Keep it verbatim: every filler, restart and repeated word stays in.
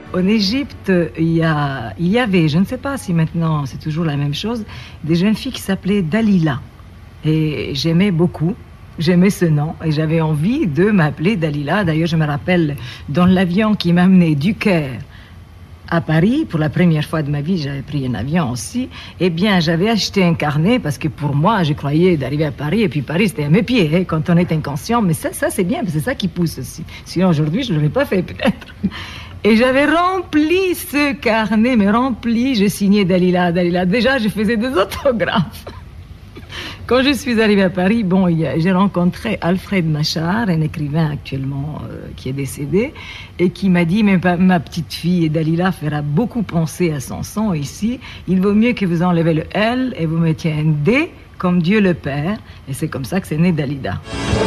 En Égypte, il y, a, il y avait, je ne sais pas si maintenant c'est toujours la même chose, des jeunes filles qui s'appelaient Dalila. Et j'aimais beaucoup, j'aimais ce nom et j'avais envie de m'appeler Dalila. D'ailleurs, je me rappelle dans l'avion qui m'amenait du Caire à Paris, pour la première fois de ma vie, j'avais pris un avion aussi. Eh bien, j'avais acheté un carnet parce que pour moi, je croyais d'arriver à Paris. Et puis Paris, c'était à mes pieds hein, quand on est inconscient. Mais ça, ça c'est bien, c'est ça qui pousse aussi. Sinon, aujourd'hui, je ne l'aurais pas fait peut-être. Et j'avais rempli ce carnet, mais rempli, je signais Dalila, Dalila. Déjà, je faisais des autographes. Quand je suis arrivée à Paris, bon, j'ai rencontré Alfred Machar, un écrivain actuellement euh, qui est décédé, et qui m'a dit, mais ma petite fille Dalila fera beaucoup penser à son son ici. Il vaut mieux que vous enlevez le L et vous mettiez un D comme Dieu le Père. Et c'est comme ça que c'est né Dalida.